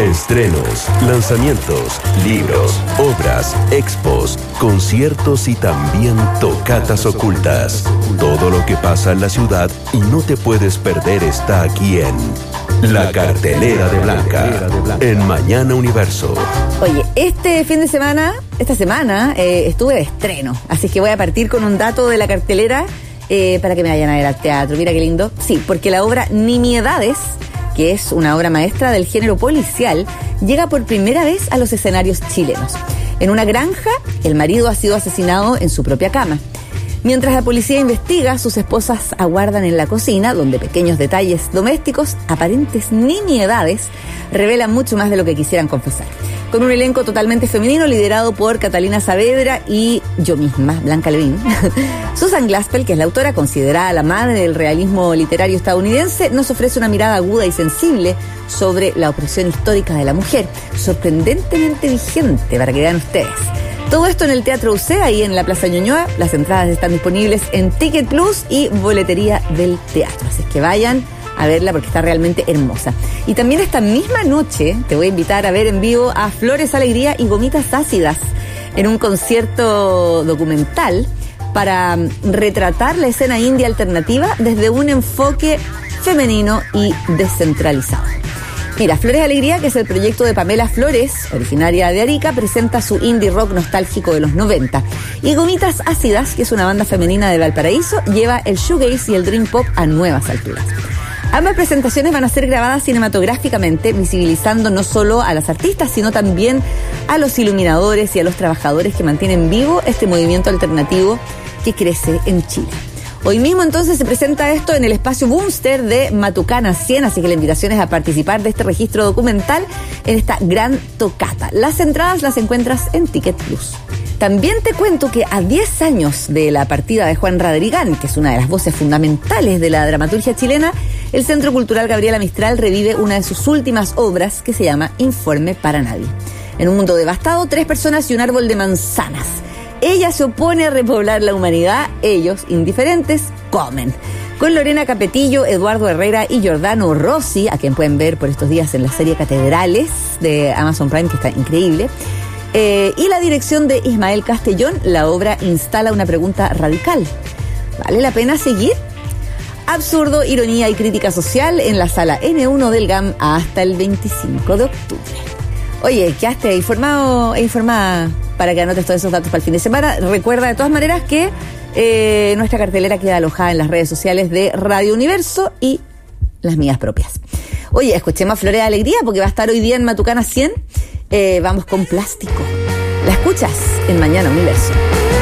Estrenos, lanzamientos, libros, obras, expos, conciertos y también tocatas ocultas. Todo lo que pasa en la ciudad y no te puedes perder está aquí en La Cartelera de Blanca, en Mañana Universo. Oye, esta semana estuve de estreno, así que voy a partir con un dato de la cartelera para que me vayan a ver al teatro. Mira qué lindo. Sí, porque la obra Nimiedades, que es una obra maestra del género policial, llega por primera vez a los escenarios chilenos. En una granja, el marido ha sido asesinado en su propia cama. Mientras la policía investiga, sus esposas aguardan en la cocina, donde pequeños detalles domésticos, aparentes nimiedades, revelan mucho más de lo que quisieran confesar. Con un elenco totalmente femenino liderado por Catalina Saavedra y yo misma, Blanca Levin. Susan Glaspell, que es la autora, considerada la madre del realismo literario estadounidense, nos ofrece una mirada aguda y sensible sobre la opresión histórica de la mujer, sorprendentemente vigente, para que vean ustedes. Todo esto en el Teatro UC, ahí en la Plaza Ñuñoa. Las entradas están disponibles en Ticket Plus y boletería del teatro. Así que vayan a verla porque está realmente hermosa. Y también esta misma noche te voy a invitar a ver en vivo a Flores Alegría y Gomitas Ácidas en un concierto documental para retratar la escena india alternativa desde un enfoque femenino y descentralizado. Mira, Flores Alegría, que es el proyecto de Pamela Flores, originaria de Arica, presenta su indie rock nostálgico de los 90. Y Gomitas Ácidas, que es una banda femenina de Valparaíso, lleva el shoegaze y el dream pop a nuevas alturas. Ambas presentaciones van a ser grabadas cinematográficamente, visibilizando no solo a las artistas, sino también a los iluminadores y a los trabajadores que mantienen vivo este movimiento alternativo que crece en Chile. Hoy mismo entonces se presenta esto en el espacio Boomster de Matucana 100, así que la invitación es a participar de este registro documental en esta gran tocata. Las entradas las encuentras en Ticket Plus. También te cuento que a 10 años de la partida de Juan Radrigán, que es una de las voces fundamentales de la dramaturgia chilena, el Centro Cultural Gabriela Mistral revive una de sus últimas obras que se llama Informe para Nadie. En un mundo devastado, 3 personas y un árbol de manzanas. Ella se opone a repoblar la humanidad, ellos, indiferentes, comen. Con Lorena Capetillo, Eduardo Herrera y Giordano Rossi, a quien pueden ver por estos días en la serie Catedrales de Amazon Prime, que está increíble, y la dirección de Ismael Castellón, la obra instala una pregunta radical. ¿Vale la pena seguir? Absurdo, ironía y crítica social en la sala N1 del GAM hasta el 25 de octubre. Oye, quedaste informado e informada para que anotes todos esos datos para el fin de semana. Recuerda de todas maneras que nuestra cartelera queda alojada en las redes sociales de Radio Universo y las mías propias. Oye, escuchemos a Flores de Alegría porque va a estar hoy día en Matucana 100. Vamos con Plástico. La escuchas en Mañana Universo.